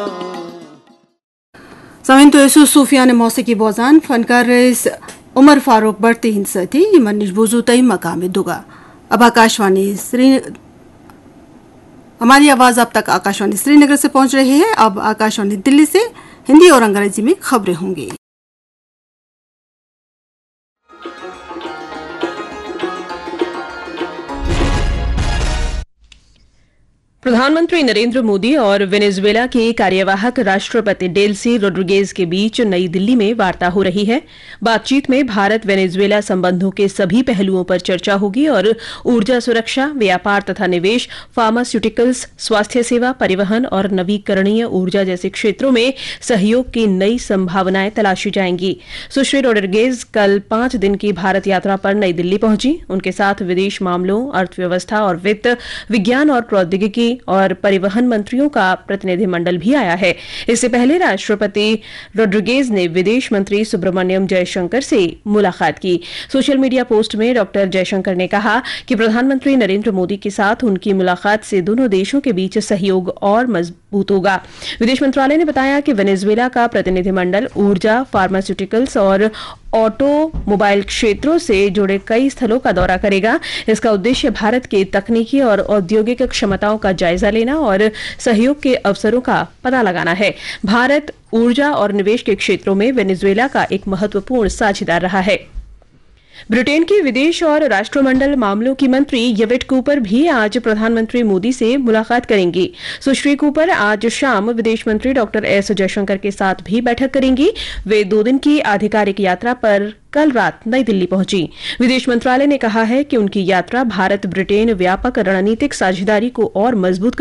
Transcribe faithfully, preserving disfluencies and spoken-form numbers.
Samin to Yesus Sufiane Mosiki Bozan, Fankar rice Umar Farooq बढ़ती हिंसा थी ये मनीष बुजुतई मकाम दुगा। अब आकाशवाणी श्री हमारी आवाज अब तक आकाशवाणी श्रीनगर से पहुंच रही है। अब आकाशवाणी दिल्ली से हिंदी और अंग्रेजी में खबरें होंगी। प्रधानमंत्री नरेंद्र मोदी और वेनेजुएला के कार्यवाहक राष्ट्रपति डेल्सी रोड्रिगेज के बीच नई दिल्ली में वार्ता हो रही है। बातचीत में भारत वेनेजुएला संबंधों के सभी पहलुओं पर चर्चा होगी और ऊर्जा सुरक्षा, व्यापार तथा निवेश, फार्मास्यूटिकल्स, स्वास्थ्य सेवा, परिवहन और नवीकरणीय ऊर्जा जैसे क्षेत्रों में सहयोग की नई संभावनाएं तलाशी जाएंगी। सुश्री रोड्रिगेज कल पांच दिन की भारत यात्रा पर नई दिल्ली पहुंची। उनके साथ विदेश मामलों, अर्थव्यवस्था और वित्त, विज्ञान और प्रौद्योगिकी और परिवहन मंत्रियों का प्रतिनिधिमंडल भी आया है। इससे पहले राष्ट्रपति रोड्रिगेज ने विदेश मंत्री सुब्रमण्यम जयशंकर से मुलाकात की। सोशल मीडिया पोस्ट में डॉक्टर जयशंकर ने कहा कि प्रधानमंत्री नरेंद्र मोदी के साथ उनकी मुलाकात से दोनों देशों के बीच सहयोग और मजबूत होगा। विदेश मंत्रालय ने बताया कि वेनेजुएला का प्रतिनिधिमंडल ऊर्जा, फार्मास्यूटिकल्स और ऑटोमोबाइल क्षेत्रों से जुड़े कई स्थलों का दौरा करेगा। इसका उद्देश्य भारत के तकनीकी और औद्योगिक क्षमताओं का जायजा लेना और सहयोग के अवसरों का पता लगाना है। भारत ऊर्जा और निवेश के क्षेत्रों में वेनेजुएला का एक महत्वपूर्ण साझेदार रहा है। ब्रिटेन की विदेश और राष्ट्रमंडल मामलों की मंत्री येवेट कूपर भी आज प्रधानमंत्री मोदी से मुलाकात करेंगी। सुश्री कूपर आज शाम विदेश मंत्री डॉक्टर एस जयशंकर के साथ भी बैठक करेंगी। वे दो दिन की आधिकारिक यात्रा पर कल रात नई दिल्ली पहुंची। विदेश मंत्रालय ने कहा है कि उनकी यात्रा भारत ब्रिटेन व्यापक रणनीतिक साझेदारी को और मजबूत